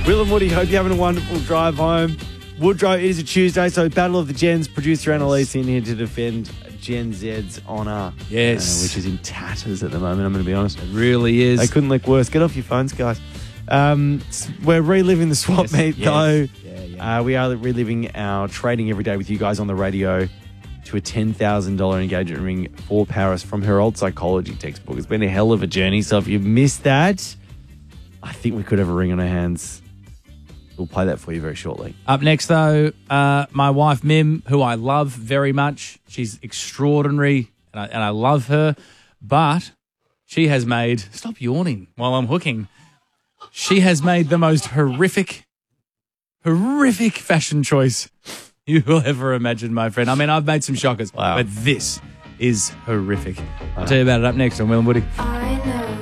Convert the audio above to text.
Will and Woody, hope you're having a wonderful drive home. Woodrow, it is a Tuesday, so Battle of the Gens. Producer Annalise in here to defend Gen Z's honour. Yes. Which is in tatters at the moment, I'm going to be honest. It really is. They couldn't look worse. Get off your phones, guys. We're reliving the swap meet, though. Yeah. We are reliving our trading every day with you guys on the radio to a $10,000 engagement ring for Paris from her old psychology textbook. It's been a hell of a journey, so if you missed that, I think we could have a ring on our hands. We'll play that for you very shortly. Up next, though, my wife, Mim, who I love very much. She's extraordinary, and I love her. But she has made... Stop yawning while I'm hooking. She has made the most horrific fashion choice you will ever imagine, my friend. I mean, I've made some shockers, but this is horrific. I'll tell you about it up next on Will and Woody.